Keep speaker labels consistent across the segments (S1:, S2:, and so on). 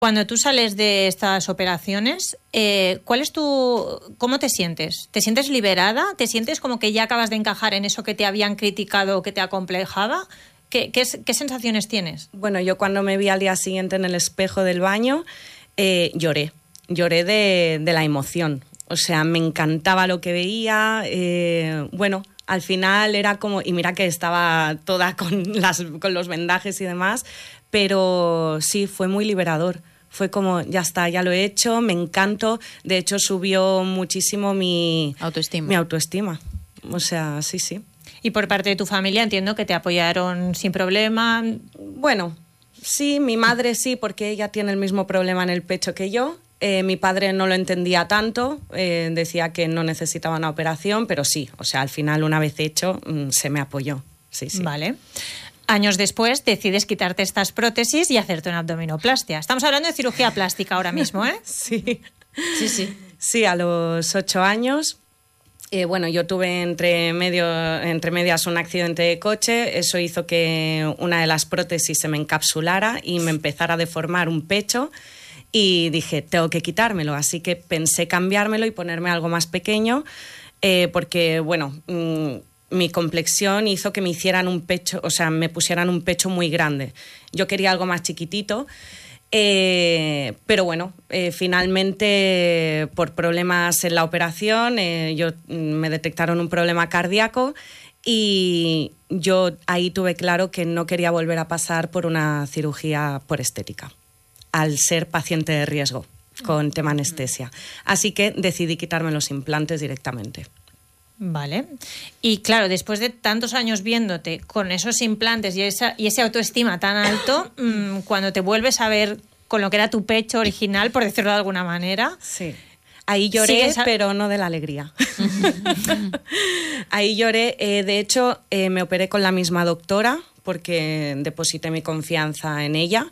S1: Cuando tú sales de estas operaciones, ¿cómo te sientes? ¿Te sientes liberada? ¿Te sientes como que ya acabas de encajar en eso que te habían criticado o que te acomplejaba? ¿Qué sensaciones tienes?
S2: Bueno, yo cuando me vi al día siguiente en el espejo del baño, lloré de la emoción. O sea, me encantaba lo que veía. Bueno, al final era como... Y mira que estaba toda con los vendajes y demás, pero sí, fue muy liberador. Fue como, ya está, ya lo he hecho, me encanto. De hecho, subió muchísimo mi autoestima. O sea, sí.
S1: Y por parte de tu familia entiendo que te apoyaron sin problema.
S2: Bueno, sí, mi madre sí, porque ella tiene el mismo problema en el pecho que yo. Mi padre no lo entendía tanto, decía que no necesitaba una operación, pero sí, o sea, al final, una vez hecho, se me apoyó. Sí.
S1: Vale. Años después decides quitarte estas prótesis y hacerte una abdominoplastia. Estamos hablando de cirugía plástica ahora mismo, ¿eh?
S2: Sí.
S1: Sí,
S2: a los 8 años. Bueno, yo tuve entre medias un accidente de coche. Eso hizo que una de las prótesis se me encapsulara y me empezara a deformar un pecho. Y dije, tengo que quitármelo. Así que pensé cambiármelo y ponerme algo más pequeño porque, bueno... mi complexión hizo que me hicieran un pecho, o sea, me pusieran un pecho muy grande. Yo quería algo más chiquitito, pero bueno, finalmente por problemas en la operación, me detectaron un problema cardíaco y yo ahí tuve claro que no quería volver a pasar por una cirugía por estética, al ser paciente de riesgo con tema anestesia. Así que decidí quitarme los implantes directamente.
S1: Vale. Y claro, después de tantos años viéndote con esos implantes y ese autoestima tan alto, cuando te vuelves a ver con lo que era tu pecho original, por decirlo de alguna manera...
S2: Sí. Ahí lloré, pero no de la alegría. Ahí lloré. De hecho, me operé con la misma doctora porque deposité mi confianza en ella.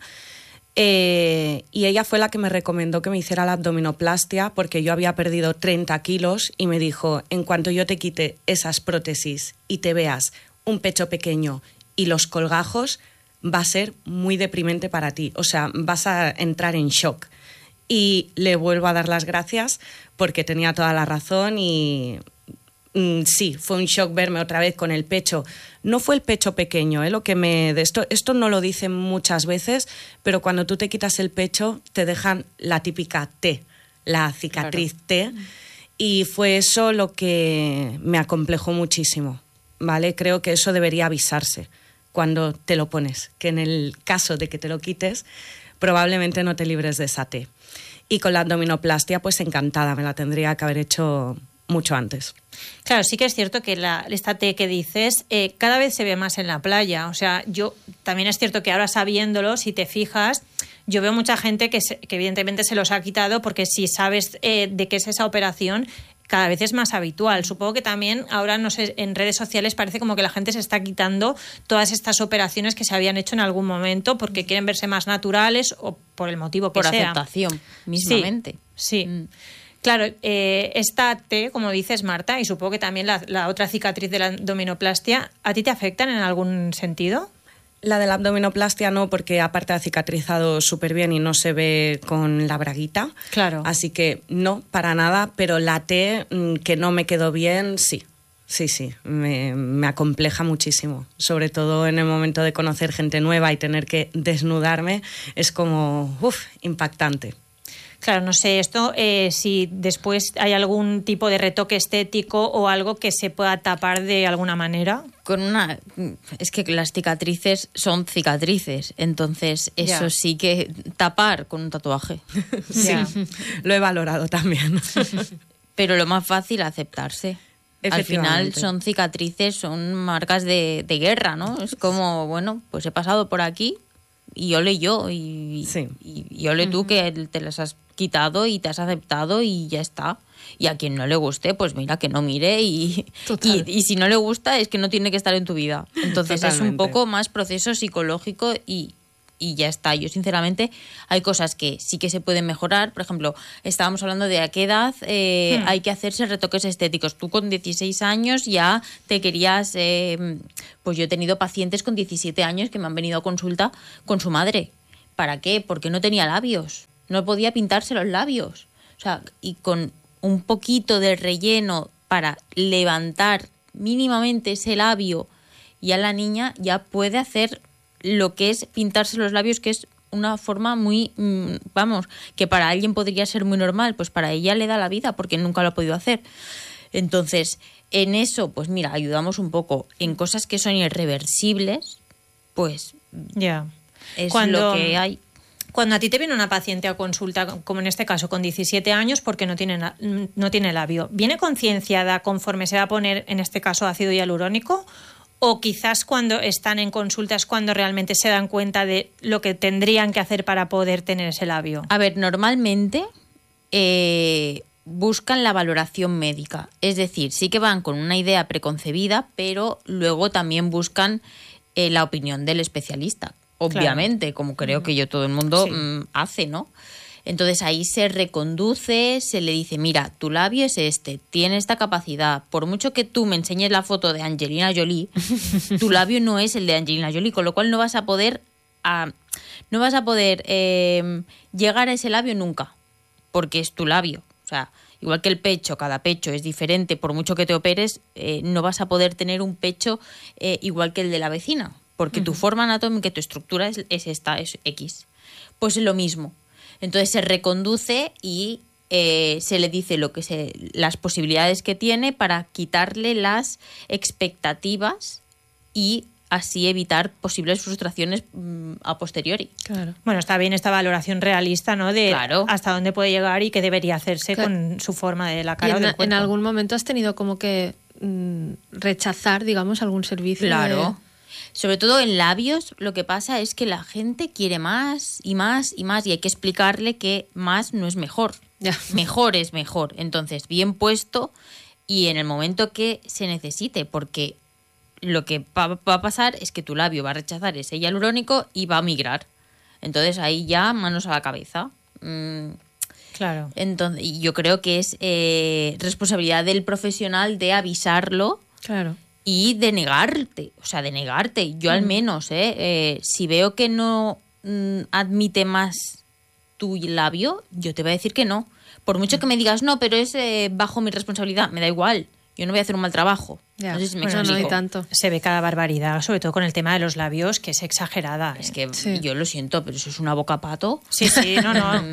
S2: Y ella fue la que me recomendó que me hiciera la abdominoplastia porque yo había perdido 30 kilos y me dijo, en cuanto yo te quite esas prótesis y te veas un pecho pequeño y los colgajos, va a ser muy deprimente para ti. O sea, vas a entrar en shock. Y le vuelvo a dar las gracias porque tenía toda la razón y... sí, fue un shock verme otra vez con el pecho. No fue el pecho pequeño, lo que esto no lo dicen muchas veces, pero cuando tú te quitas el pecho te dejan la típica T, la cicatriz T, y fue eso lo que me acomplejó muchísimo, ¿vale? Creo que eso debería avisarse cuando te lo pones, que en el caso de que te lo quites, probablemente no te libres de esa T. Y con la abdominoplastia, pues encantada, me la tendría que haber hecho mucho antes.
S1: Claro, sí que es cierto que esta T que dices cada vez se ve más en la playa. O sea, también es cierto que ahora sabiéndolo, si te fijas, yo veo mucha gente que evidentemente se los ha quitado porque si sabes de qué es esa operación, cada vez es más habitual. Supongo que también ahora, no sé, en redes sociales parece como que la gente se está quitando todas estas operaciones que se habían hecho en algún momento porque quieren verse más naturales o por el motivo que sea.
S3: Por aceptación, mismamente.
S1: Sí. Claro, esta T, como dices, Marta, y supongo que también la otra cicatriz de la abdominoplastia, ¿a ti te afectan en algún sentido?
S2: La de la abdominoplastia no, porque aparte ha cicatrizado súper bien y no se ve con la braguita.
S1: Claro.
S2: Así que no, para nada, pero la T, que no me quedó bien, sí. Sí, me acompleja muchísimo. Sobre todo en el momento de conocer gente nueva y tener que desnudarme, es como, impactante.
S1: Claro, no sé esto, si después hay algún tipo de retoque estético o algo que se pueda tapar de alguna manera.
S3: Es que las cicatrices son cicatrices, entonces eso sí que tapar con un tatuaje.
S2: Sí, lo he valorado también.
S3: Pero lo más fácil, aceptarse. Al final son cicatrices, son marcas de guerra, ¿no? Es como, bueno, pues he pasado por aquí y ole yo, y ole tú que te las has quitado y te has aceptado y ya está. Y a quien no le guste, pues mira, que no mire y si no le gusta es que no tiene que estar en tu vida. Entonces es un poco más proceso psicológico y ya está. Yo sinceramente hay cosas que sí que se pueden mejorar. Por ejemplo, estábamos hablando de a qué edad hay que hacerse retoques estéticos. Tú con 16 años ya te querías... pues yo he tenido pacientes con 17 años que me han venido a consulta con su madre. ¿Para qué? Porque no tenía labios. No podía pintarse los labios. O sea, y con un poquito de relleno para levantar mínimamente ese labio, ya la niña ya puede hacer lo que es pintarse los labios, que es una forma muy, que para alguien podría ser muy normal, pues para ella le da la vida porque nunca lo ha podido hacer. Entonces, en eso, pues mira, ayudamos un poco. En cosas que son irreversibles, pues
S1: ya
S3: es lo que hay.
S1: Cuando a ti te viene una paciente a consulta, como en este caso, con 17 años, porque no tiene labio, ¿viene concienciada conforme se va a poner, en este caso, ácido hialurónico? ¿O quizás cuando están en consulta es cuando realmente se dan cuenta de lo que tendrían que hacer para poder tener ese labio?
S3: A ver, normalmente buscan la valoración médica. Es decir, sí que van con una idea preconcebida, pero luego también buscan la opinión del especialista. Obviamente, claro. Como creo que todo el mundo hace, ¿no? Entonces ahí se reconduce, se le dice, mira, tu labio es tiene esta capacidad. Por mucho que tú me enseñes la foto de Angelina Jolie, tu labio no es el de Angelina Jolie, con lo cual no vas a poder llegar a ese labio nunca, porque es tu labio. O sea, igual que el pecho, cada pecho es diferente, por mucho que te operes, no vas a poder tener un pecho igual que el de la vecina, porque tu forma anatómica, tu estructura es X. Pues es lo mismo. Entonces se reconduce y se le dice las posibilidades que tiene para quitarle las expectativas y así evitar posibles frustraciones a posteriori.
S1: Claro. Bueno, está bien esta valoración realista, ¿no? De hasta dónde puede llegar y qué debería hacerse con su forma de la cara o del cuerpo.
S4: ¿En algún momento has tenido como que rechazar, digamos, algún servicio?
S3: Claro. Sobre todo en labios, lo que pasa es que la gente quiere más y más y más, y hay que explicarle que más no es mejor.
S4: Ya.
S3: Mejor es mejor. Entonces, bien puesto y en el momento que se necesite, porque lo que va a pasar es que tu labio va a rechazar ese hialurónico y va a migrar. Entonces, ahí ya manos a la cabeza.
S1: Claro.
S3: Entonces, yo creo que es responsabilidad del profesional de avisarlo.
S4: Claro.
S3: Y de negarte. Yo al menos, si veo que no admite más tu labio, yo te voy a decir que no. Por mucho que me digas, no, pero es bajo mi responsabilidad, me da igual. Yo no voy a hacer un mal trabajo.
S4: Ya.
S3: No sé si me
S4: explico.
S3: No
S4: hay tanto.
S1: Se ve cada barbaridad, sobre todo con el tema de los labios, que es exagerada.
S3: Es que yo lo siento, pero eso es una boca pato.
S1: Sí, no.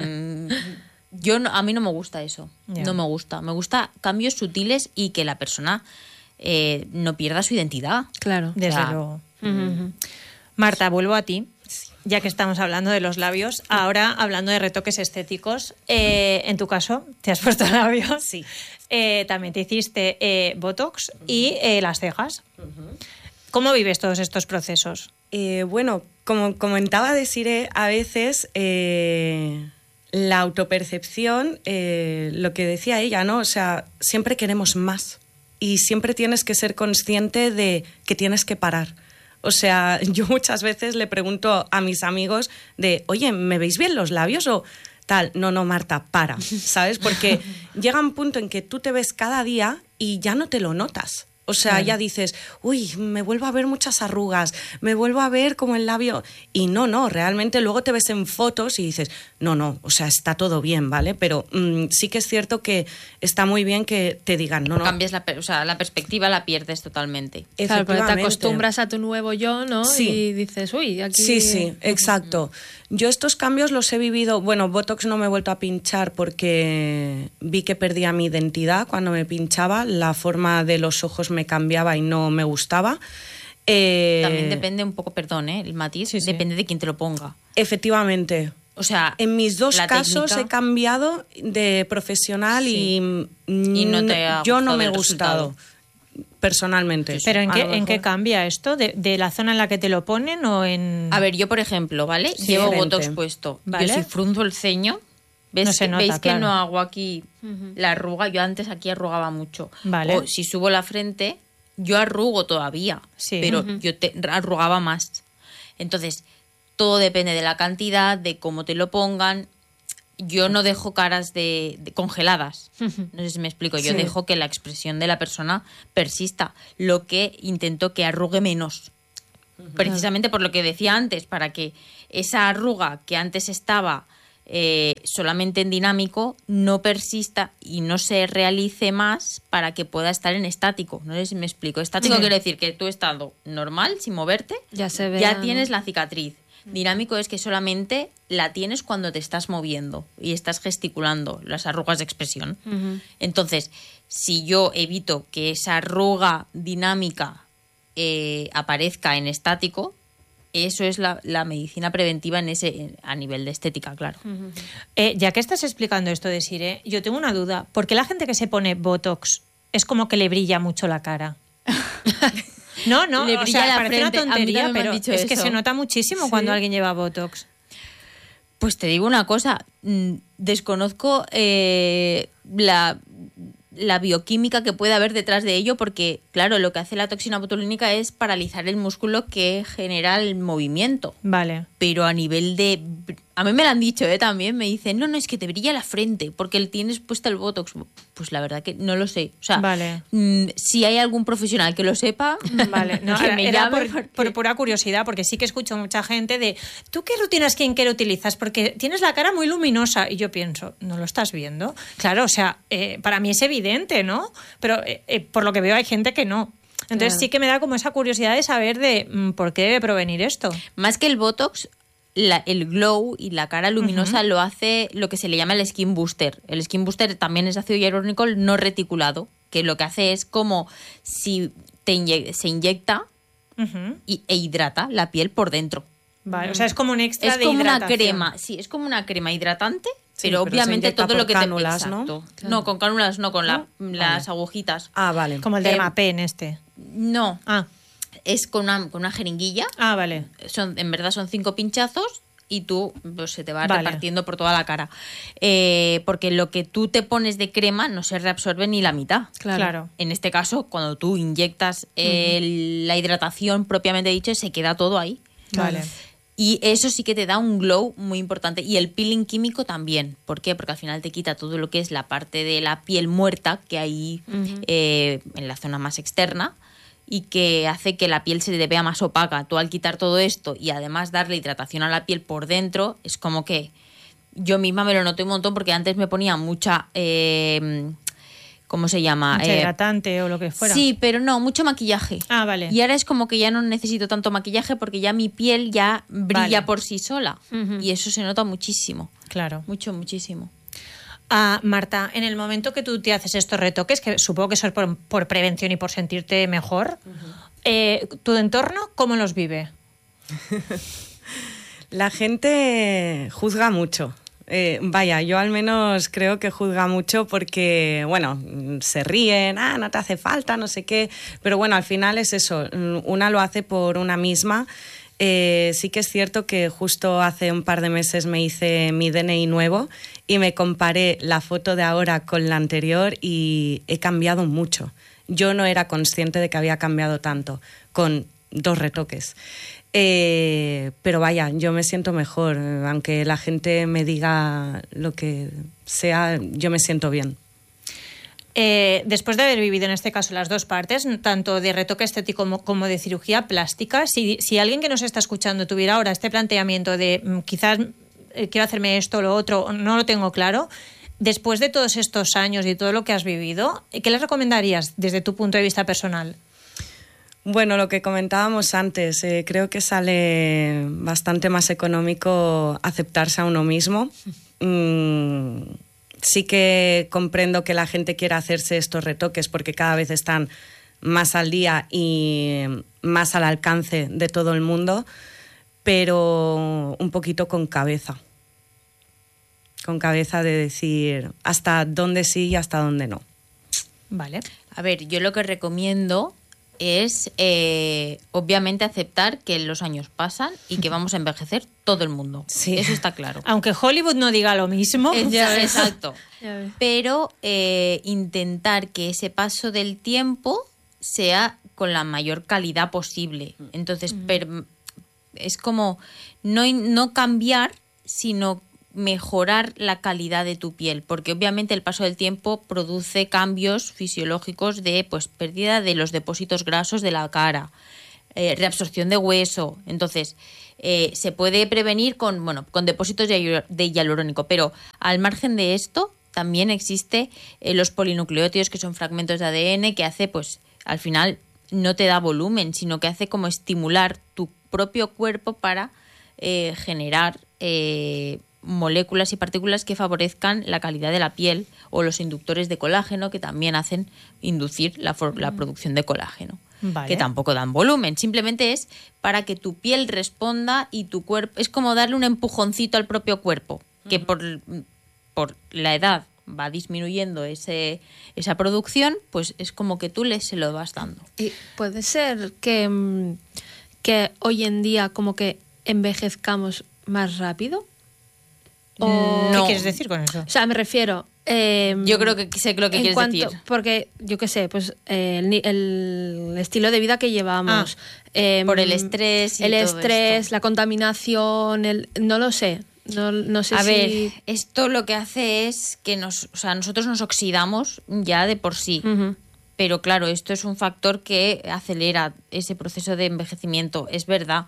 S3: A mí no me gusta eso. Ya. No me gusta. Me gusta cambios sutiles y que la persona no pierda su identidad.
S4: Claro.
S1: Desde luego. Marta, vuelvo a ti, ya que estamos hablando de los labios. Ahora, hablando de retoques estéticos, en tu caso, ¿te has puesto labios?
S2: Sí.
S1: También te hiciste Botox y las cejas. ¿Cómo vives todos estos procesos?
S2: Bueno, como comentaba Desiree, a veces la autopercepción, lo que decía ella, ¿no? O sea, siempre queremos más. Y siempre tienes que ser consciente de que tienes que parar. O sea, yo muchas veces le pregunto a mis amigos de, oye, ¿me veis bien los labios? O tal, no, Marta, para, ¿sabes? Porque llega un punto en que tú te ves cada día y ya no te lo notas. O sea, ya dices, uy, me vuelvo a ver muchas arrugas, me vuelvo a ver como el labio... Y no, realmente luego te ves en fotos y dices, no, o sea, está todo bien, ¿vale? Pero sí que es cierto que está muy bien que te digan, no.
S3: Cambias la perspectiva, la pierdes totalmente.
S4: Claro, porque te acostumbras a tu nuevo yo, ¿no?
S2: Sí.
S4: Y dices, uy, aquí...
S2: Sí, exacto. Yo estos cambios los he vivido... Bueno, Botox no me he vuelto a pinchar porque vi que perdía mi identidad cuando me pinchaba. La forma de los ojos me cambiaba y no me gustaba.
S3: También depende un poco, perdón, el matiz, depende de quién te lo ponga.
S2: Efectivamente.
S3: O sea,
S2: en mis dos casos he cambiado de profesional y no te ha yo no me he gustado. Personalmente.
S1: ¿Pero en qué cambia esto? ¿De la zona en la que te lo ponen o en...?
S3: A ver, yo por ejemplo, ¿vale? Llevo Botox puesto. ¿Vale? Yo si frunzo el ceño, ¿veis que no hago aquí la arruga? Yo antes aquí arrugaba mucho.
S1: Vale.
S3: O si subo la frente, yo arrugo todavía, pero yo arrugaba más. Entonces, todo depende de la cantidad, de cómo te lo pongan. Yo no dejo caras de congeladas. No sé si me explico. Yo dejo que la expresión de la persona persista. Lo que intento que arrugue menos. precisamente por lo que decía antes, para que esa arruga que antes estaba solamente en dinámico no persista y no se realice más para que pueda estar en estático. No sé si me explico. Estático quiere decir que tú estando normal, sin moverte, ya tienes la cicatriz. Dinámico es que solamente la tienes cuando te estás moviendo y estás gesticulando, las arrugas de expresión. Entonces, si yo evito que esa arruga dinámica aparezca en estático, eso es la medicina preventiva a nivel de estética, claro.
S1: Ya que estás explicando esto, Desiree, yo tengo una duda. ¿Por qué la gente que se pone Botox es como que le brilla mucho la cara? No,
S3: le brilla la
S1: parece
S3: frente.
S1: Una tontería, pero es
S3: eso.
S1: que se nota muchísimo cuando alguien lleva Botox.
S3: Pues te digo una cosa, desconozco la bioquímica que puede haber detrás de ello, porque, claro, lo que hace la toxina botulínica es paralizar el músculo que genera el movimiento.
S1: Vale.
S3: Pero a nivel de... A mí me lo han dicho, también. Me dicen, no, es que te brilla la frente porque tienes puesta el Botox. Pues la verdad que no lo sé. O sea,
S1: vale.
S3: Si hay algún profesional que lo sepa,
S1: vale. No,
S3: que me llame.
S1: Por pura curiosidad, porque sí que escucho mucha gente de, ¿tú qué rutina skincare utilizas? Porque tienes la cara muy luminosa. Y yo pienso, ¿no lo estás viendo? Claro, o sea, para mí es evidente, ¿no? Pero por lo que veo hay gente que no. Entonces sí que me da como esa curiosidad de saber de por qué debe provenir esto.
S3: Más que el Botox, el glow y la cara luminosa lo hace lo que se le llama el skin booster. El skin booster también es ácido hialurónico no reticulado, que lo que hace es como si se inyecta e hidrata la piel por dentro.
S1: Vale, o sea, es como un extra de hidratación.
S3: Es como una crema, sí, es como una crema hidratante, pero obviamente todo lo que
S2: cánulas,
S3: te...
S2: ¿no?
S3: Claro. No, con cánulas no, con las agujitas.
S2: Ah, vale.
S1: Como el Dermapen este.
S3: No. Es con una jeringuilla.
S1: Ah, vale.
S3: En verdad son 5 pinchazos y tú pues, se te va repartiendo por toda la cara. Porque lo que tú te pones de crema no se reabsorbe ni la mitad.
S1: Claro.
S3: En este caso, cuando tú inyectas la hidratación propiamente dicho, se queda todo ahí.
S1: Vale.
S3: Y eso sí que te da un glow muy importante. Y el peeling químico también. ¿Por qué? Porque al final te quita todo lo que es la parte de la piel muerta que hay en la zona más externa, y que hace que la piel se te vea más opaca. Tú al quitar todo esto y además darle hidratación a la piel por dentro, es como que yo misma me lo noté un montón, porque antes me ponía mucha... ¿cómo se llama?
S1: Mucho hidratante o lo que fuera.
S3: Sí, pero no, mucho maquillaje.
S1: Ah, vale.
S3: Y ahora es como que ya no necesito tanto maquillaje porque ya mi piel ya brilla por sí sola. Y eso se nota muchísimo.
S1: Claro.
S3: Muchísimo.
S1: Marta, en el momento que tú te haces estos retoques, que supongo que eso es por prevención y por sentirte mejor, ¿tu entorno cómo los vive?
S2: La gente juzga mucho. Yo al menos creo que juzga mucho porque, bueno, se ríen, no te hace falta, no sé qué, pero bueno, al final es eso, una lo hace por una misma. Sí que es cierto que justo hace un par de meses me hice mi DNI nuevo y me comparé la foto de ahora con la anterior y he cambiado mucho. Yo no era consciente de que había cambiado tanto con 2 retoques. Pero vaya, yo me siento mejor. Aunque la gente me diga lo que sea, yo me siento bien.
S1: Después de haber vivido en este caso las 2 partes, tanto de retoque estético como de cirugía plástica, si alguien que nos está escuchando tuviera ahora este planteamiento de quizás quiero hacerme esto o lo otro, no lo tengo claro, después de todos estos años y todo lo que has vivido, ¿qué les recomendarías desde tu punto de vista personal?
S2: Bueno, lo que comentábamos antes, creo que sale bastante más económico aceptarse a uno mismo. Sí que comprendo que la gente quiera hacerse estos retoques porque cada vez están más al día y más al alcance de todo el mundo, pero un poquito con cabeza. Con cabeza de decir hasta dónde sí y hasta dónde no.
S1: Vale.
S3: A ver, yo lo que recomiendo es obviamente aceptar que los años pasan y que vamos a envejecer todo el mundo.
S2: Sí.
S3: Eso está claro.
S1: Aunque Hollywood no diga lo mismo.
S3: Exacto. Pero intentar que ese paso del tiempo sea con la mayor calidad posible. Entonces, es como no cambiar, sino mejorar la calidad de tu piel, porque obviamente el paso del tiempo produce cambios fisiológicos de pérdida de los depósitos grasos de la cara, reabsorción de hueso. Entonces, se puede prevenir con depósitos de hialurónico, pero al margen de esto también existe los polinucleótidos, que son fragmentos de ADN que hace, pues al final no te da volumen, sino que hace como estimular tu propio cuerpo para generar moléculas y partículas que favorezcan la calidad de la piel, o los inductores de colágeno, que también hacen inducir la producción de colágeno. Vale. Que tampoco dan volumen, simplemente es para que tu piel responda y tu cuerpo, es como darle un empujoncito al propio cuerpo, que por la edad va disminuyendo esa producción, pues es como que tú se lo vas dando.
S4: Y puede ser que hoy en día como que envejezcamos más rápido.
S3: No.
S1: ¿Qué quieres decir con eso?
S4: O sea, me refiero...
S3: yo creo que sé lo que quieres decir.
S4: Porque, yo qué sé, pues el estilo de vida que llevamos.
S3: Por el estrés y
S4: el
S3: todo
S4: estrés,
S3: esto.
S4: La contaminación, no lo sé. No sé
S3: A
S4: si...
S3: ver, esto lo que hace es que nosotros nos oxidamos ya de por sí.
S4: Uh-huh.
S3: Pero claro, esto es un factor que acelera ese proceso de envejecimiento. Es verdad.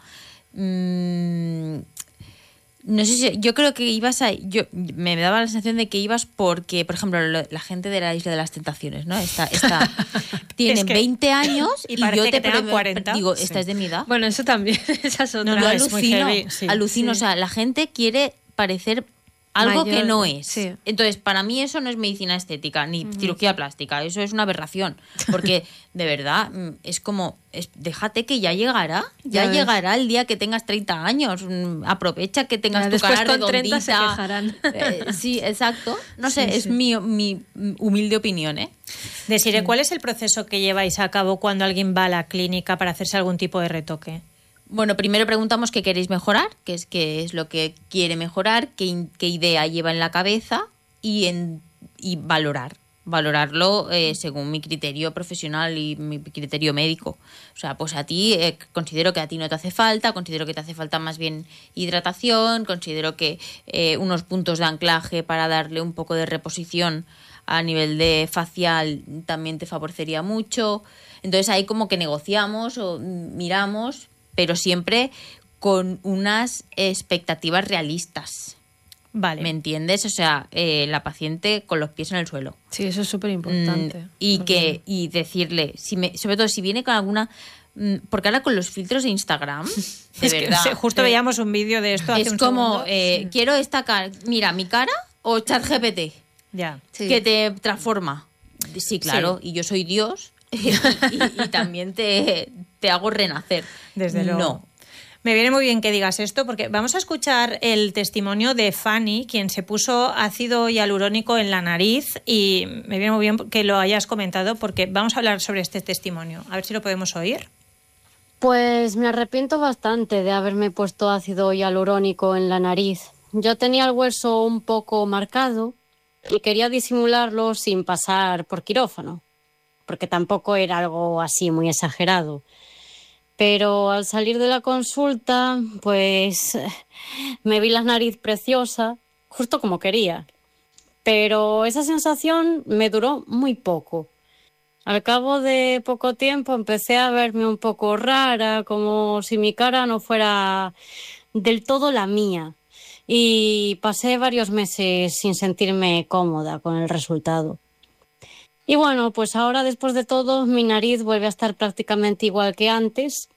S3: No sé si, yo creo que me daba la sensación de que ibas porque, por ejemplo, la gente de la Isla de las Tentaciones, ¿no? Tienen 20 años y yo te
S1: tengan 40.
S3: Digo, esta es de mi edad.
S4: Bueno, eso también, esa es otra.
S3: No,
S1: es muy heavy,
S3: alucino,
S4: Sí.
S3: o sea, la gente quiere parecer algo
S4: Mayor,
S3: que no es.
S4: sí.
S3: Entonces, para mí eso no es medicina estética ni cirugía plástica, eso es una aberración, porque de verdad es como, déjate que ya llegará el día que tengas 30 años, aprovecha que tengas tu
S4: después
S3: cara
S4: con 30
S3: redondita.
S4: se quejarán.
S3: Sí, exacto. No sé,
S4: Sí,
S3: es
S4: sí.
S3: mi humilde opinión, ¿eh?
S1: Desiree, ¿cuál es el proceso que lleváis a cabo cuando alguien va a la clínica para hacerse algún tipo de retoque?
S3: Bueno, primero preguntamos qué queréis mejorar, qué es lo que quiere mejorar, qué idea lleva en la cabeza y valorarlo según mi criterio profesional y mi criterio médico. O sea, pues a ti considero que a ti no te hace falta, considero que te hace falta más bien hidratación, considero que unos puntos de anclaje para darle un poco de reposición a nivel de facial también te favorecería mucho. Entonces ahí como que negociamos o miramos, pero siempre con unas expectativas realistas.
S1: Vale.
S3: ¿Me entiendes? O sea, la paciente con los pies en el suelo.
S4: Sí, eso es súper importante.
S3: Y decirle, sobre todo si viene con alguna... Porque ahora con los filtros de Instagram, de verdad...
S1: Justo veíamos un vídeo de esto hace
S3: es
S1: un
S3: como,
S1: segundo.
S3: quiero esta cara... Mira, mi cara o ChatGPT,
S1: Ya.
S4: Sí.
S3: que te transforma. Sí, claro, y yo soy Dios y también te hago renacer.
S1: Desde luego.
S3: No.
S1: Me viene muy bien que digas esto porque vamos a escuchar el testimonio de Fanny, quien se puso ácido hialurónico en la nariz, y me viene muy bien que lo hayas comentado porque vamos a hablar sobre este testimonio. A ver si lo podemos oír.
S5: Pues me arrepiento bastante de haberme puesto ácido hialurónico en la nariz. Yo tenía el hueso un poco marcado y quería disimularlo sin pasar por quirófano, porque tampoco era algo así muy exagerado. Pero al salir de la consulta, pues me vi la nariz preciosa, justo como quería. Pero esa sensación me duró muy poco. Al cabo de poco tiempo empecé a verme un poco rara, como si mi cara no fuera del todo la mía. Y pasé varios meses sin sentirme cómoda con el resultado. Y bueno, pues ahora después de todo mi nariz vuelve a estar prácticamente igual que antes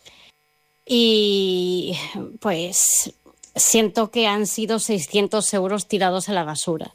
S5: y pues siento que han sido 600 euros tirados a la basura.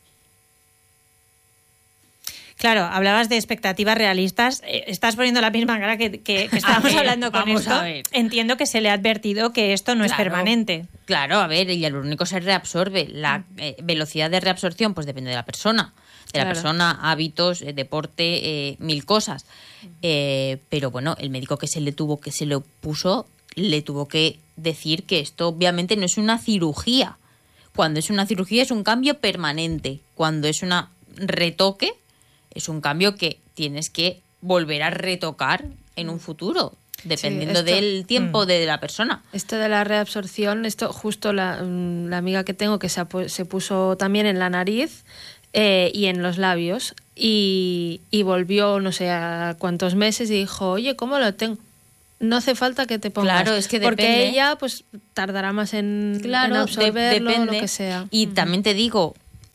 S1: Claro, hablabas de expectativas realistas. Estás poniendo la misma cara que estábamos hablando con
S3: vamos
S1: esto.
S3: a ver.
S1: Entiendo que se le ha advertido que esto no es permanente.
S3: Claro, a ver, el hialurónico se reabsorbe. La velocidad de reabsorción pues depende de la persona. Hábitos, deporte, mil cosas. Pero bueno, el médico que se lo puso le tuvo que decir que esto obviamente no es una cirugía. Cuando es una cirugía es un cambio permanente. Cuando es un retoque es un cambio que tienes que volver a retocar en un futuro, dependiendo del tiempo de la persona.
S4: Esto de la reabsorción, esto justo la amiga que tengo que se puso también en la nariz y en los labios y volvió no sé a cuántos meses y dijo, oye, ¿cómo lo tengo? no hace falta que te pongas.
S3: Claro, es que
S4: porque
S3: depende.
S4: ella pues tardará más en absorberlo,
S3: depende.
S4: lo que sea.
S3: Y también te digo,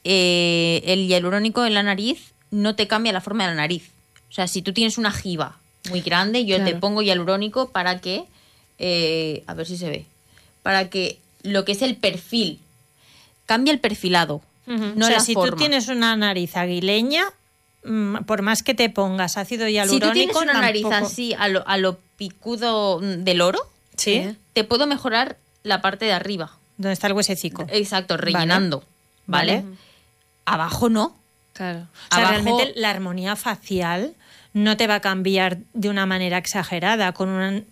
S3: el hialurónico en la nariz no te cambia la forma de la nariz. O sea, si tú tienes una jiba muy grande, yo te pongo hialurónico para que, a ver si se ve, para que lo que es el perfil, cambia el perfilado, no
S1: o sea,
S3: la
S1: si
S3: forma.
S1: tú tienes una nariz aguileña, por más que te pongas ácido hialurónico...
S3: Si tú tienes una nariz
S1: tampoco...
S3: así, a lo picudo del oro,
S1: ¿Sí?
S3: te puedo mejorar la parte de arriba.
S1: Donde está el huesecico.
S3: Exacto, rellenando, ¿vale?
S1: Abajo no.
S4: Claro.
S1: O sea,
S3: Abajo-
S1: realmente la armonía facial no te va a cambiar de una manera exagerada con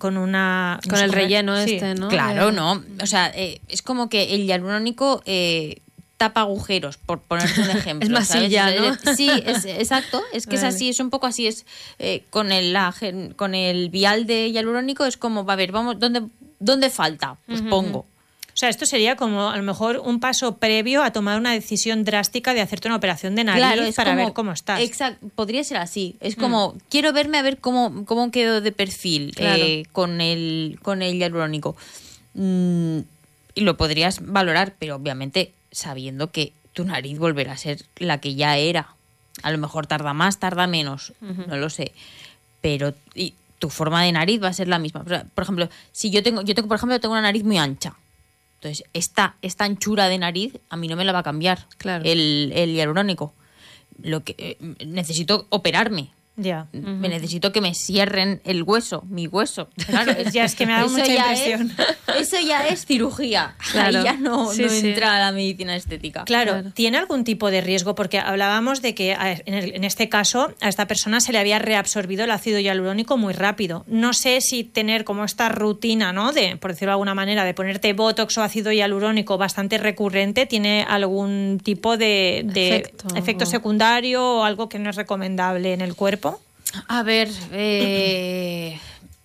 S4: el relleno
S1: sí.
S4: ¿no?
S3: Claro, no. O sea, es como que el hialurónico tapa agujeros, por ponerte un ejemplo.
S4: Es masilla,
S3: ¿sabes?
S4: ¿no?
S3: Sí, exacto. Es que es así, es un poco así. Es con el vial de hialurónico es como, a ver, vamos, ¿dónde falta? Pues pongo.
S1: O sea, esto sería como a lo mejor un paso previo a tomar una decisión drástica de hacerte una operación de nariz
S3: Claro, es
S1: para
S3: como-
S1: ver cómo estás.
S3: Exacto, podría ser así. Es como, quiero verme a ver cómo quedo de perfil
S4: Claro.
S3: con el hialurónico. Y lo podrías valorar, pero obviamente sabiendo que tu nariz volverá a ser la que ya era. A lo mejor tarda más, tarda menos, no lo sé. Pero tu forma de nariz va a ser la misma. Por ejemplo, si yo tengo, por ejemplo, tengo una nariz muy ancha. Entonces, esta anchura de nariz a mí no me la va a cambiar
S4: Claro.
S3: el hialurónico. Lo que necesito operarme.
S1: Ya.
S3: Me necesito que me cierren el hueso, mi hueso. Claro,
S1: Ya, es que me ha dado
S3: eso
S1: mucha
S3: ya
S1: impresión.
S3: Eso ya es cirugía.
S4: Claro.
S3: Ahí ya no
S4: Sí, sí.
S3: entra la medicina estética.
S1: Claro, ¿tiene algún tipo de riesgo? Porque hablábamos de que en este caso a esta persona se le había reabsorbido el ácido hialurónico muy rápido. No sé si tener como esta rutina, ¿no? De, por decirlo de alguna manera, de ponerte botox o ácido hialurónico bastante recurrente, ¿tiene algún tipo de efecto secundario o algo que no es recomendable en el cuerpo?
S3: A ver, es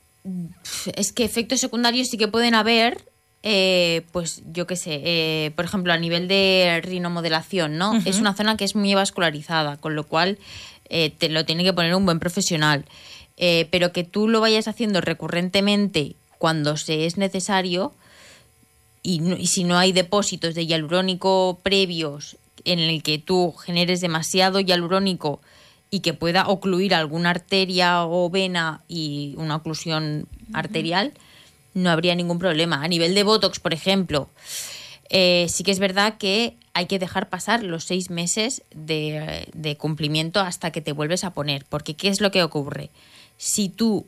S3: que efectos secundarios sí que pueden haber. Pues yo qué sé, por ejemplo, a nivel de rinomodelación, ¿no? Es una zona que es muy vascularizada, con lo cual te lo tiene que poner un buen profesional. Pero que tú lo vayas haciendo recurrentemente cuando se es necesario y si no hay depósitos de hialurónico previos en el que tú generes demasiado hialurónico y que pueda ocluir alguna arteria o vena y una oclusión arterial, no habría ningún problema. A nivel de Botox, por ejemplo, sí que es verdad que hay que dejar pasar los 6 meses de cumplimiento hasta que te vuelves a poner. Porque ¿qué es lo que ocurre? Si tú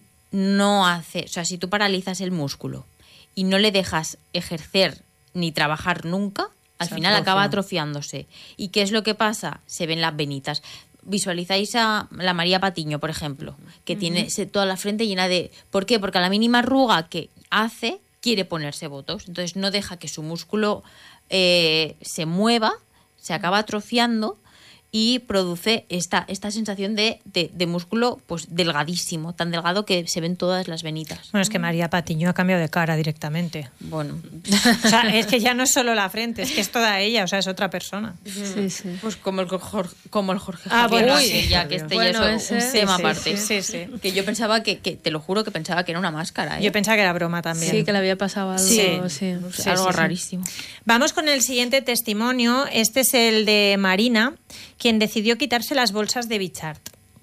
S3: si tú paralizas el músculo y no le dejas ejercer ni trabajar nunca, al final acaba atrofiándose. ¿Y qué es lo que pasa? Se ven las venitas. Visualizáis a la María Patiño, por ejemplo, que tiene toda la frente llena de... ¿Por qué? Porque a la mínima arruga que hace, quiere ponerse botox. Entonces no deja que su músculo se mueva, se acaba atrofiando y produce esta sensación de músculo pues delgadísimo, tan delgado que se ven todas las venitas.
S1: Bueno, es que María Patiño ha cambiado de cara directamente.
S3: Bueno,
S1: O sea, es que ya no es solo la frente, es que es toda ella, o sea, es otra persona.
S4: Sí, sí.
S3: pues como el Jorge
S1: Ah,
S3: Javier,
S1: bueno,
S3: sí,
S1: sí.
S3: ya que este
S4: Bueno,
S3: ya es un
S4: ese-
S3: tema
S1: sí,
S3: aparte.
S1: sí.
S3: Que yo pensaba que te lo juro que pensaba que era una máscara.
S1: Yo pensaba que era broma también.
S4: Sí, que le había pasado algo.
S1: Sí.
S4: Sí.
S3: Algo rarísimo.
S1: Vamos con el siguiente testimonio. Este es el de Marina, quien decidió quitarse las bolsas de Bichart.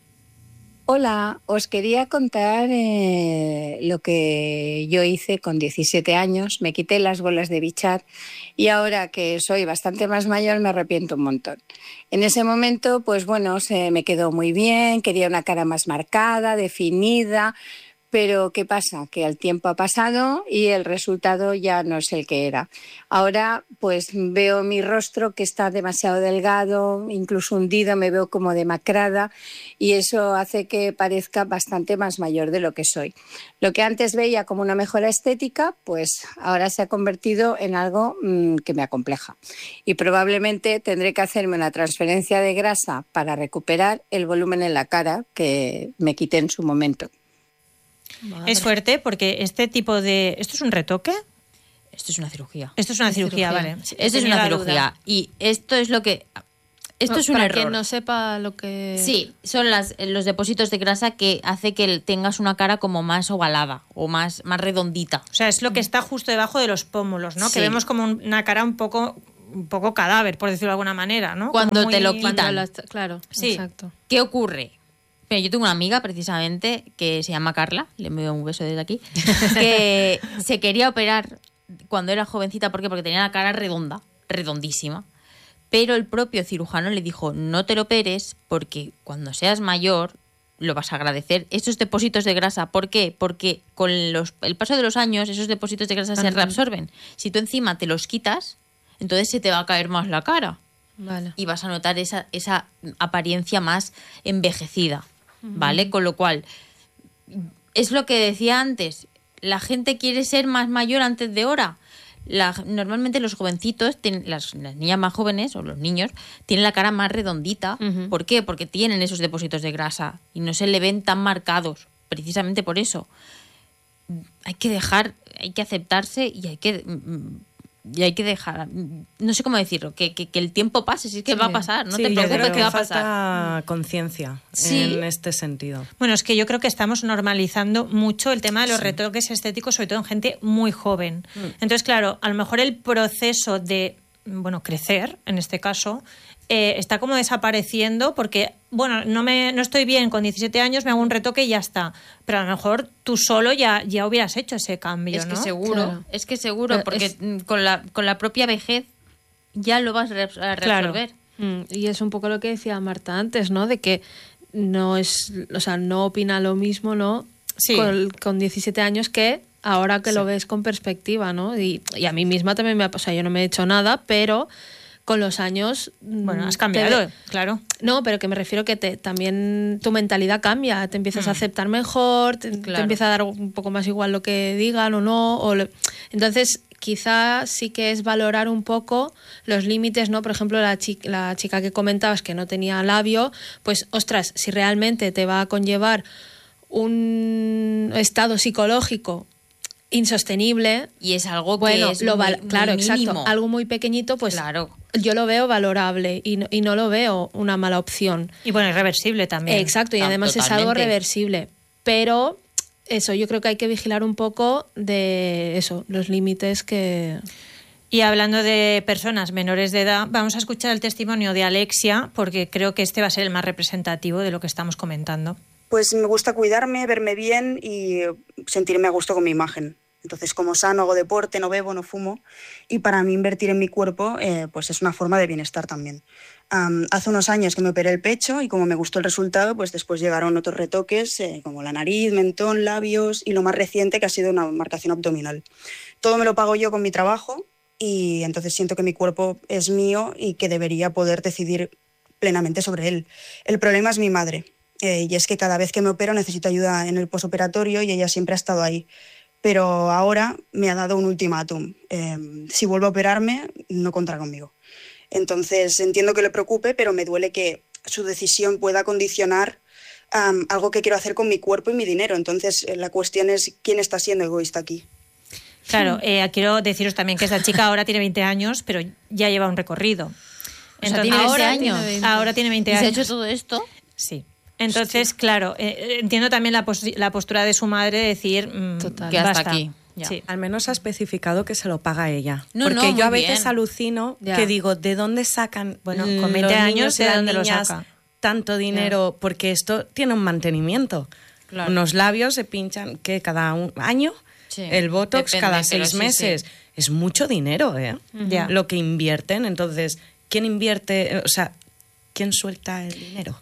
S6: Hola, os quería contar lo que yo hice con 17 años. Me quité las bolas de Bichart y ahora que soy bastante más mayor me arrepiento un montón. En ese momento, pues bueno, se me quedó muy bien, quería una cara más marcada, definida. Pero ¿qué pasa? Que el tiempo ha pasado y el resultado ya no es el que era. Ahora pues veo mi rostro que está demasiado delgado, incluso hundido, me veo como demacrada y eso hace que parezca bastante más mayor de lo que soy. Lo que antes veía como una mejora estética, pues ahora se ha convertido en algo que me acompleja. Y probablemente tendré que hacerme una transferencia de grasa para recuperar el volumen en la cara que me quité en su momento.
S1: Es fuerte porque este tipo de... ¿Esto es un retoque?
S3: Esto es una cirugía.
S1: Esto es una cirugía, vale. Sí,
S3: Esto es
S1: tenía
S3: una
S1: la
S3: cirugía.
S1: duda.
S3: Y esto es lo que... Esto es un error.
S4: Para quien no sepa lo que...
S3: Sí, son los depósitos de grasa que hace que tengas una cara como más ovalada o más redondita.
S1: O sea, es lo que está justo debajo de los pómulos, ¿no?
S3: Sí.
S1: Que vemos como una cara un poco cadáver, por decirlo de alguna manera, ¿no?
S3: Cuando
S1: Como
S3: te lo quitan.
S4: Claro,
S1: Sí.
S4: exacto.
S3: ¿Qué ocurre? Pero yo tengo una amiga, precisamente, que se llama Carla, le envío un beso desde aquí, que se quería operar cuando era jovencita. ¿Por qué? Porque tenía la cara redondísima. Pero el propio cirujano le dijo, no te lo operes porque cuando seas mayor lo vas a agradecer. Estos depósitos de grasa, ¿por qué? Porque con el paso de los años esos depósitos de grasa se reabsorben. Si tú encima te los quitas, entonces se te va a caer más la cara.
S4: Vale.
S3: Y vas a notar esa apariencia más envejecida, ¿vale? Con lo cual, es lo que decía antes, la gente quiere ser más mayor antes de hora. Normalmente los jovencitos, las niñas más jóvenes o los niños, tienen la cara más redondita.
S4: Ujú.
S3: ¿Por qué? Porque tienen esos depósitos de grasa y no se le ven tan marcados, precisamente por eso. Hay que aceptarse y hay que dejar, no sé cómo decirlo, que el tiempo pase, si es que va a pasar, no te preocupes que va a pasar.
S2: Falta conciencia en este sentido.
S1: Bueno, es que yo creo que estamos normalizando mucho el tema de los retoques estéticos, sobre todo en gente muy joven. Entonces, claro, a lo mejor el proceso de, crecer, en este caso, está como desapareciendo porque, no estoy bien con 17 años, me hago un retoque y ya está. Pero a lo mejor tú solo ya hubieras hecho ese cambio,
S3: Es
S1: ¿no?
S3: que seguro, porque con la propia vejez ya lo vas a resolver.
S4: Y es un poco lo que decía Marta antes, ¿no? De que no opina lo mismo, ¿no?
S1: Sí.
S4: Con 17 años que ahora que lo ves con perspectiva, ¿no? Y a mí misma también me ha pasado, yo no me he hecho nada, pero con los años...
S1: has cambiado, claro.
S4: No, pero que me refiero que también tu mentalidad cambia, te empiezas a aceptar mejor, te empieza a dar un poco más igual lo que digan o no. Entonces, quizá sí que es valorar un poco los límites, ¿no? Por ejemplo, la chica que comentabas que no tenía labio, pues, ostras, si realmente te va a conllevar un estado psicológico insostenible
S3: y es algo que es
S4: claro,
S3: muy
S4: exacto,
S3: mínimo.
S4: algo muy pequeñito, pues
S3: claro.
S4: Yo lo veo valorable y no lo veo una mala opción.
S1: Y irreversible también.
S4: Exacto, y además
S3: totalmente.
S4: es algo reversible, pero eso, yo creo que hay que vigilar un poco de eso, los límites que...
S1: Y hablando de personas menores de edad, vamos a escuchar el testimonio de Alexia, porque creo que este va a ser el más representativo de lo que estamos comentando.
S7: Pues me gusta cuidarme, verme bien y sentirme a gusto con mi imagen. Entonces, como sano, hago deporte, no bebo, no fumo. Y para mí invertir en mi cuerpo pues es una forma de bienestar también. Hace unos años que me operé el pecho y como me gustó el resultado, pues después llegaron otros retoques como la nariz, mentón, labios y lo más reciente que ha sido una marcación abdominal. Todo me lo pago yo con mi trabajo y entonces siento que mi cuerpo es mío y que debería poder decidir plenamente sobre él. El problema es mi madre. Y es que cada vez que me opero necesito ayuda en el posoperatorio y ella siempre ha estado ahí. Pero ahora me ha dado un ultimátum. Si vuelvo a operarme, no contará conmigo. Entonces entiendo que le preocupe, pero me duele que su decisión pueda condicionar algo que quiero hacer con mi cuerpo y mi dinero. Entonces la cuestión es quién está siendo egoísta aquí.
S1: Claro, quiero deciros también que esta chica ahora tiene 20 años, pero ya lleva un recorrido.
S3: Entonces, tiene 20 años.
S1: Ahora tiene 20 años.
S3: ¿Y se ha hecho todo esto?
S1: Sí. Entonces, claro, entiendo también la postura de su madre de decir
S3: que hasta
S1: basta.
S3: aquí.
S2: Sí. Al menos ha especificado que se lo paga ella.
S3: No,
S2: porque yo a veces
S3: bien.
S2: alucino que digo, ¿de dónde sacan
S1: con 20 años
S2: de
S1: dónde lo saca?
S2: Tanto dinero? Porque esto tiene un mantenimiento.
S3: Claro.
S2: Unos labios se pinchan que cada año, el Botox
S3: depende,
S2: cada
S3: pero
S2: 6
S3: sí,
S2: meses.
S3: sí.
S2: Es mucho dinero,
S1: Ya.
S2: lo que invierten. Entonces, ¿quién invierte? O sea, ¿quién suelta el dinero?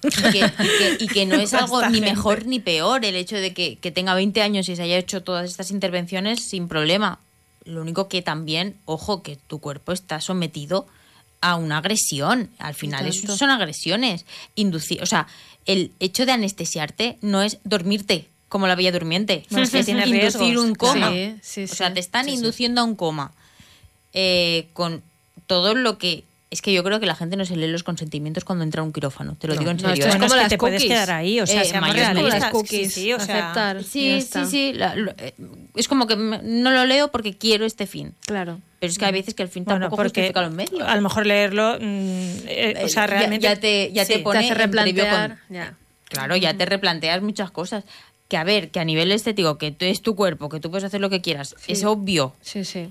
S3: Y que no es algo
S2: Esta
S3: ni
S2: gente.
S3: mejor ni peor el hecho de que tenga 20 años y se haya hecho todas estas intervenciones sin problema. Lo único que también, ojo, que tu cuerpo está sometido a una agresión. Al final eso son agresiones. O sea, el hecho de anestesiarte no es dormirte como la Bella Durmiente.
S1: No, es que tiene
S3: inducir
S1: riesgos.
S3: un coma.
S4: Sí,
S3: O sea, te están induciendo a un coma. Con todo lo que Es que yo creo que la gente no se lee los consentimientos cuando entra a un quirófano. Te lo digo en serio.
S1: Esto es como las te puedes quedar ahí, o sea, seamos realistas.
S4: Las cookies,
S1: sí, o sea,
S4: aceptar.
S3: Sí. Es como que no lo leo porque quiero este fin.
S4: Claro.
S3: Pero es que hay veces que el fin tampoco justifica los medios.
S1: A lo mejor leerlo, o sea, realmente...
S3: Ya te pone
S4: te hace replantear.
S3: Claro, ya te replanteas muchas cosas. Que a ver, que a nivel estético, que es tu cuerpo, que tú puedes hacer lo que quieras, es obvio.
S4: Sí.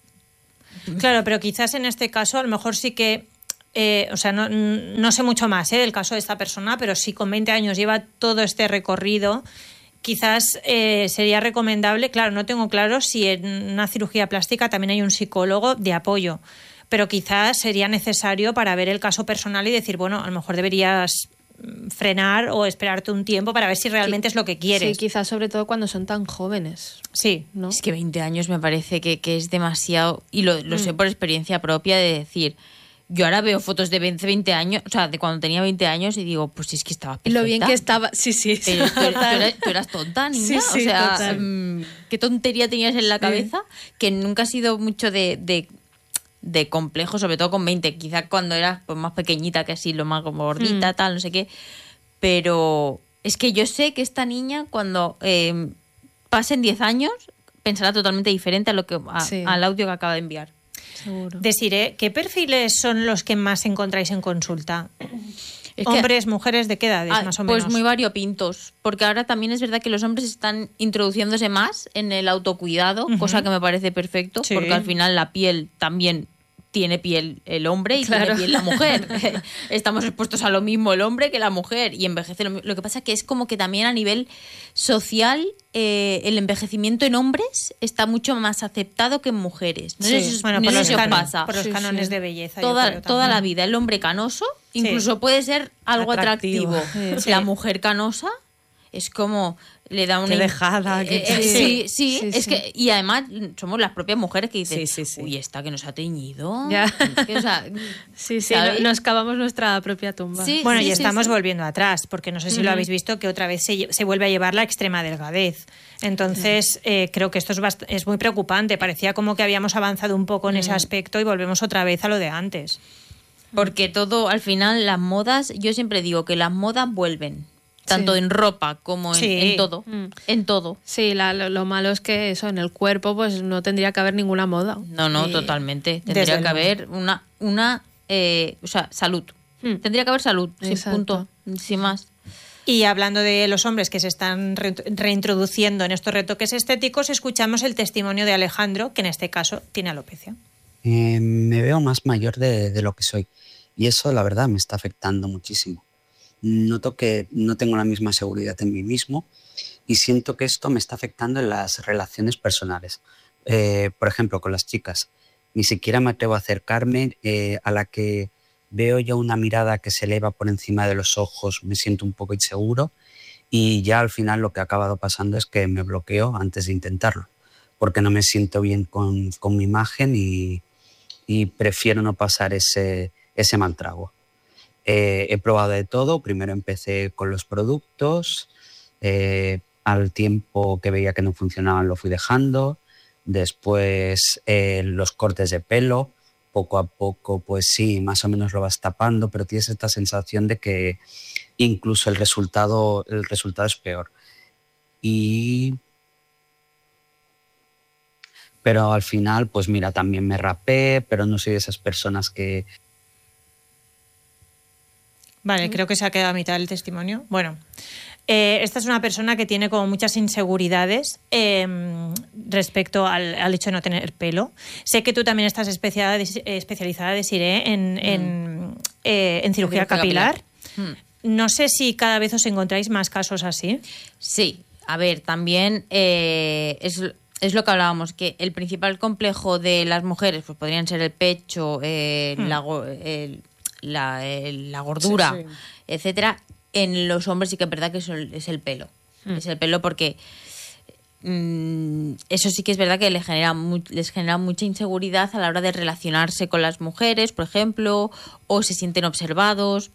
S1: Claro, pero quizás en este caso a lo mejor sí que, o sea, no sé mucho más del caso de esta persona, pero si con 20 años lleva todo este recorrido, quizás sería recomendable, claro, no tengo claro si en una cirugía plástica también hay un psicólogo de apoyo, pero quizás sería necesario para ver el caso personal y decir, bueno, a lo mejor deberías frenar o esperarte un tiempo para ver si realmente es lo que quieres.
S4: Sí, quizás sobre todo cuando son tan jóvenes.
S1: Sí,
S4: ¿no?
S3: Es que 20 años me parece que es demasiado, y lo sé por experiencia propia, de decir, yo ahora veo fotos de 20 años, o sea, de cuando tenía 20 años y digo, pues es que estaba perfecta.
S4: Lo bien que estaba, sí.
S3: Pero tú eras tonta, niña.
S4: Sí,
S3: o sea,
S4: total.
S3: ¿Qué tontería tenías en la cabeza? Que nunca ha sido mucho de complejo, sobre todo con 20. Quizás cuando eras pues, más pequeñita, que así, lo más como gordita, tal, no sé qué. Pero es que yo sé que esta niña, cuando pasen 10 años, pensará totalmente diferente a lo que al audio que acaba de enviar.
S4: Seguro.
S1: Desiree, ¿qué perfiles son los que más encontráis en consulta?
S3: Es
S1: ¿Hombres, mujeres, de qué edades, más o menos?
S3: Pues muy variopintos, porque ahora también es verdad que los hombres están introduciéndose más en el autocuidado, cosa que me parece perfecto, porque al final la piel también tiene piel el hombre y tiene piel la mujer. Estamos expuestos a lo mismo el hombre que la mujer y envejece lo mismo. Lo que pasa es que es como que también a nivel social el envejecimiento en hombres está mucho más aceptado que en mujeres. No sé si os pasa.
S1: Por los cánones de belleza.
S3: Toda la vida el hombre canoso incluso puede ser algo atractivo. La mujer canosa es como le da una
S2: qué dejada.
S3: Sí, es que y además somos las propias mujeres que dicen, uy, esta que nos ha teñido.
S4: Ya.
S3: Es que, o sea,
S4: nos cavamos nuestra propia tumba.
S1: Bueno, y estamos volviendo atrás, porque no sé si lo habéis visto, que otra vez se vuelve a llevar la extrema delgadez. Entonces, creo que esto es muy preocupante. Parecía como que habíamos avanzado un poco en ese aspecto y volvemos otra vez a lo de antes.
S3: Porque todo, al final, las modas, yo siempre digo que las modas vuelven. Tanto en ropa como en todo. En todo.
S4: Sí, lo malo es que eso, en el cuerpo, pues no tendría que haber ninguna moda.
S3: No, totalmente. Tendría que haber una salud. Tendría que haber salud, sin punto, sin más.
S1: Y hablando de los hombres que se están reintroduciendo en estos retoques estéticos, escuchamos el testimonio de Alejandro, que en este caso tiene alopecia.
S8: Me veo más mayor de lo que soy y eso, la verdad, me está afectando muchísimo. Noto que no tengo la misma seguridad en mí mismo y siento que esto me está afectando en las relaciones personales. Por ejemplo, con las chicas. Ni siquiera me atrevo a acercarme a la que veo ya una mirada que se eleva por encima de los ojos, me siento un poco inseguro y ya al final lo que ha acabado pasando es que me bloqueo antes de intentarlo porque no me siento bien con mi imagen y prefiero no pasar ese mal trago. He probado de todo. Primero empecé con los productos, al tiempo que veía que no funcionaban lo fui dejando, después los cortes de pelo, poco a poco pues sí, más o menos lo vas tapando, pero tienes esta sensación de que incluso el resultado es peor. Pero al final pues mira, también me rapé, pero no soy de esas personas que...
S1: Vale, creo que se ha quedado a mitad del testimonio. Bueno, esta es una persona que tiene como muchas inseguridades respecto al hecho de no tener pelo. Sé que tú también estás especializada, Desiree, en cirugía capilar. No sé si cada vez os encontráis más casos así.
S3: Sí, a ver, también es lo que hablábamos, que el principal complejo de las mujeres pues podrían ser el pecho, la gordura, etcétera. En los hombres sí que es verdad que es el pelo. Es el pelo porque eso sí que es verdad que les genera mucha inseguridad a la hora de relacionarse con las mujeres, por ejemplo, o se sienten observados.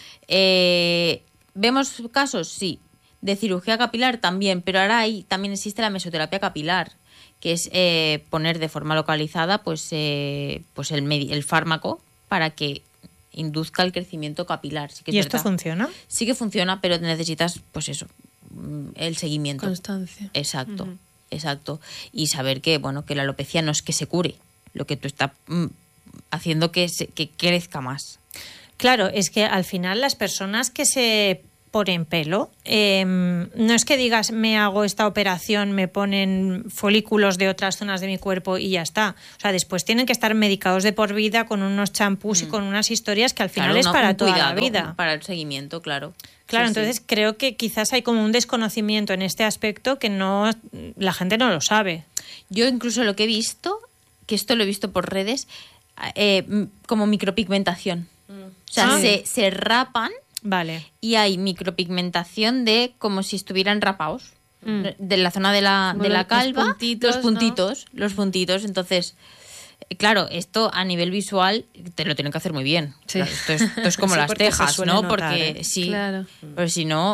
S3: ¿Vemos casos? Sí. De cirugía capilar también, pero ahora también existe la mesoterapia capilar, que es poner de forma localizada pues el fármaco para que induzca el crecimiento capilar. Sí que es
S1: ¿Y esto
S3: verdad.
S1: funciona?
S3: Sí que funciona, pero necesitas, pues eso, el seguimiento.
S4: Constancia.
S3: Exacto, exacto. Y saber que, bueno, que la alopecia no es que se cure, lo que tú estás haciendo que crezca más.
S1: Claro, es que al final las personas que se ponen pelo, no es que digas me hago esta operación, me ponen folículos de otras zonas de mi cuerpo y ya está. O sea, después tienen que estar medicados de por vida con unos champús y con unas historias que al final es para toda la vida.
S3: Para el seguimiento, claro.
S1: Claro,
S3: Sí,
S1: entonces
S3: sí.
S1: creo que quizás hay como un desconocimiento en este aspecto que la gente no lo sabe.
S3: Yo incluso lo que he visto, que esto lo he visto por redes, como micropigmentación. O sea, se rapan.
S1: Vale.
S3: Y hay micropigmentación de como si estuvieran rapados. De la zona de la calva,
S4: puntitos,
S3: los puntitos. Entonces, claro, esto a nivel visual te lo tienen que hacer muy bien.
S4: Sí.
S3: Claro, esto es como
S1: Sí,
S3: las
S1: porque se
S3: tejas,
S1: suele
S3: ¿no?
S1: notar,
S3: Porque sí,
S4: Claro.
S3: pero si no,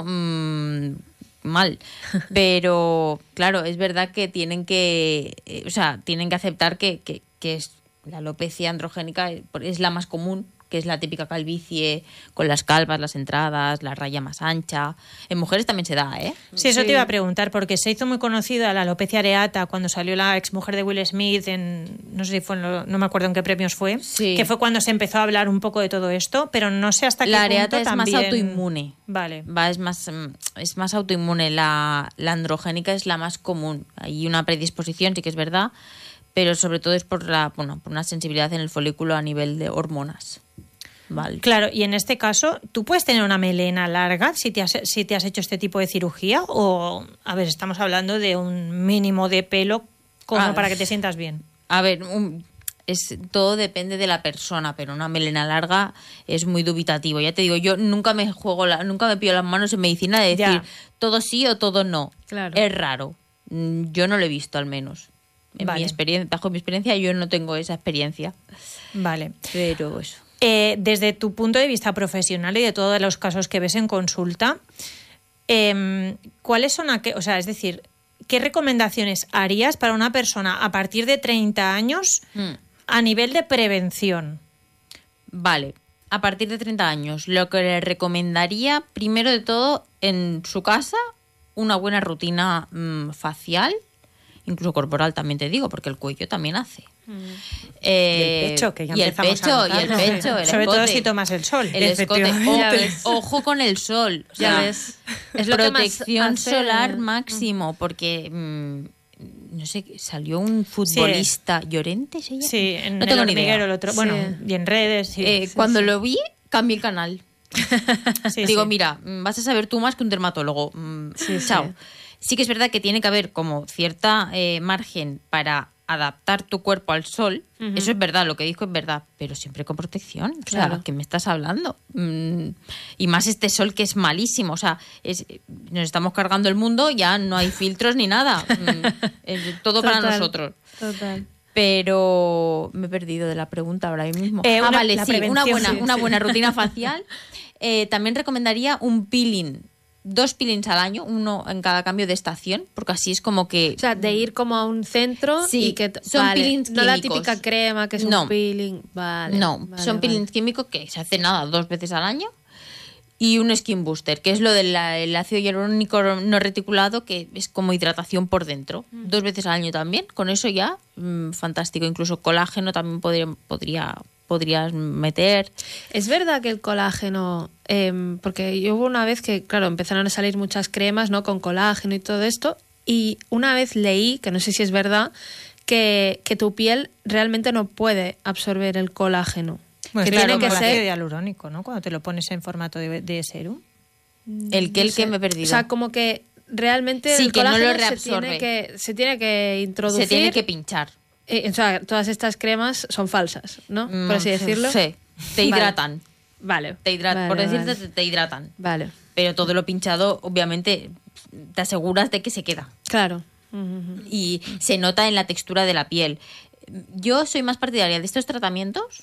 S3: mal. Pero claro, es verdad que tienen que, tienen que aceptar que es la alopecia androgénica es la más común, que es la típica calvicie con las calvas, las entradas, la raya más ancha. En mujeres también se da, ¿eh?
S1: Sí, eso te iba a preguntar, porque se hizo muy conocida la alopecia areata cuando salió la exmujer de Will Smith no sé si fue, no me acuerdo en qué premios fue,
S3: Sí.
S1: que fue cuando se empezó a hablar un poco de todo esto, pero no sé hasta qué
S3: La
S1: punto
S3: areata es
S1: también...
S3: más autoinmune.
S1: Vale.
S3: Es más autoinmune. La androgénica es la más común. Hay una predisposición, sí que es verdad, pero sobre todo es por una sensibilidad en el folículo a nivel de hormonas. Vale.
S1: Claro, y en este caso, ¿tú puedes tener una melena larga si te has hecho este tipo de cirugía? O, a ver, estamos hablando de un mínimo de pelo como para que te sientas bien.
S3: A ver, todo depende de la persona, pero una melena larga es muy dubitativo. Ya te digo, yo nunca me pillo las manos en medicina de decir
S1: Ya.
S3: todo sí o todo no.
S4: Claro.
S3: Es raro. Yo no lo he visto, al menos.
S1: Vale.
S3: Bajo mi experiencia, yo no tengo esa experiencia.
S1: Vale.
S3: Pero eso.
S1: Desde tu punto de vista profesional y de todos los casos que ves en consulta, ¿cuáles son es decir, qué recomendaciones harías para una persona a partir de 30 años a nivel de prevención?
S3: Vale, a partir de 30 años, lo que le recomendaría, primero de todo, en su casa, una buena rutina facial, incluso corporal también te digo, porque el cuello también hace.
S1: Y el pecho, que ya empezamos a notar.
S3: Y el pecho, el
S1: sobre todo
S3: escote.
S1: si tomas el sol.
S3: El escote.
S4: Ya ves.
S3: Ojo con el sol. O
S4: Ya
S3: sea,
S4: ves. Es lo que más
S3: protección
S4: hace-
S3: solar máximo, porque no sé, salió un futbolista Llorente, ¿se llama?
S1: Sí, en
S3: no tengo
S1: el
S3: ni idea.
S1: hormiguero, el otro.
S4: Sí.
S1: Bueno, y en redes. Sí.
S3: Cuando lo vi, cambié el canal.
S1: Sí,
S3: Digo,
S1: sí.
S3: mira, vas a saber tú más que un dermatólogo. Chao. Sí que es verdad que tiene que haber como cierta margen para adaptar tu cuerpo al sol. Eso es verdad, lo que dijo es verdad, pero siempre con protección. O sea,
S4: Claro.
S3: ¿qué me estás hablando? Y más este sol que es malísimo. O sea, nos estamos cargando el mundo, ya no hay filtros ni nada. Es todo para
S4: Total,
S3: nosotros.
S4: Total.
S3: Pero me he perdido de la pregunta ahora mismo.
S1: la
S3: Sí,
S1: prevención.
S3: una buena rutina facial. También recomendaría un peeling. 2 peelings al año, uno en cada cambio de estación, porque así es como que...
S4: O sea, de ir como a un centro
S3: Sí,
S4: y que...
S3: son peelings
S4: no la
S3: químicos.
S4: típica crema que es
S3: No.
S4: un peeling. Vale.
S3: No,
S4: vale,
S3: son
S4: vale.
S3: peelings químicos que se hace nada 2 veces al año. Y un skin booster, que es lo del el ácido hialurónico no reticulado, que es como hidratación por dentro. 2 veces al año también. Con eso ya, fantástico. Incluso colágeno también podrías meter.
S4: Es verdad que el colágeno, porque yo hubo una vez que, claro, empezaron a salir muchas cremas, ¿no? Con colágeno y todo esto, y una vez leí, que no sé si es verdad, que tu piel realmente no puede absorber el colágeno.
S1: Pues
S4: que
S1: claro,
S4: tiene que
S1: como el ácido
S4: ser...
S1: hialurónico, ¿no? Cuando te lo pones en formato de serum.
S3: El que me he perdido.
S4: O sea, como que realmente
S3: Sí,
S4: el
S3: que no
S4: colágeno
S3: lo reabsorbe.
S4: se tiene que introducir.
S3: Se tiene que pinchar.
S4: O sea, todas estas cremas son falsas, ¿no? Por así decirlo.
S3: Sí, te hidratan.
S4: Vale.
S3: Por
S4: Vale,
S3: decirte,
S4: vale.
S3: te hidratan.
S4: Vale.
S3: Pero todo lo pinchado, obviamente, te aseguras de que se queda.
S4: Claro.
S3: Y se nota en la textura de la piel. Yo soy más partidaria de estos tratamientos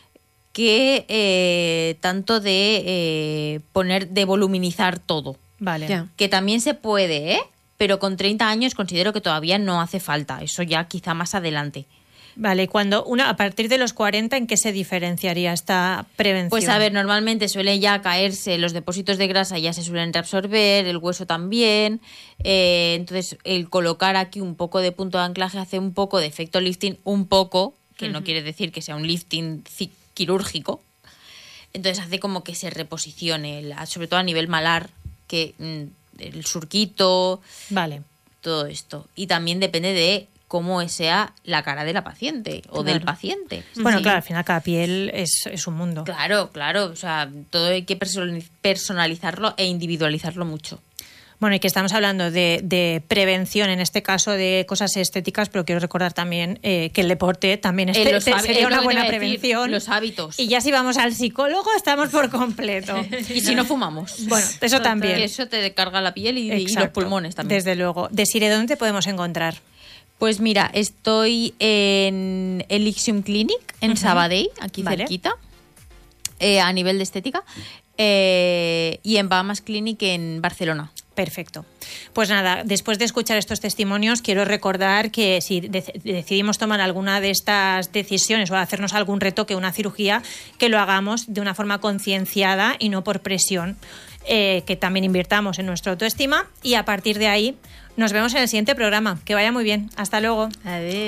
S3: que tanto de de voluminizar todo.
S1: Vale.
S4: Ya.
S3: Que también se puede, ¿eh? Pero con 30 años considero que todavía no hace falta. Eso ya quizá más adelante.
S1: Vale, a partir de los 40, ¿en qué se diferenciaría esta prevención?
S3: Pues a ver, normalmente suele ya caerse, los depósitos de grasa ya se suelen reabsorber, el hueso también, entonces el colocar aquí un poco de punto de anclaje hace un poco de efecto lifting, un poco, que no quiere decir que sea un lifting quirúrgico, entonces hace como que se reposicione, sobre todo a nivel malar, que el surquito,
S1: vale,
S3: todo esto. Y también depende de cómo sea la cara de la paciente o del paciente.
S1: Bueno, claro, al final cada piel es un mundo.
S3: Claro, o sea, todo hay que personalizarlo e individualizarlo mucho.
S1: Bueno, y que estamos hablando de prevención, en este caso de cosas estéticas, pero quiero recordar también que el deporte también sería una buena prevención.
S3: Los hábitos.
S1: Y ya si vamos al psicólogo, estamos por completo.
S3: Y si no fumamos.
S1: Bueno, eso también.
S3: Que eso te descarga la piel y los pulmones también.
S1: Desde luego. Desiree, ¿dónde te podemos encontrar?
S3: Pues mira, estoy en Elixium Clinic, en Sabadell, aquí cerquita, a nivel de estética, y en Bahamas Clinic en Barcelona.
S1: Perfecto. Pues nada, después de escuchar estos testimonios, quiero recordar que si decidimos tomar alguna de estas decisiones o hacernos algún retoque, una cirugía, que lo hagamos de una forma concienciada y no por presión, que también invirtamos en nuestra autoestima y a partir de ahí nos vemos en el siguiente programa. Que vaya muy bien. Hasta luego.
S3: Adiós.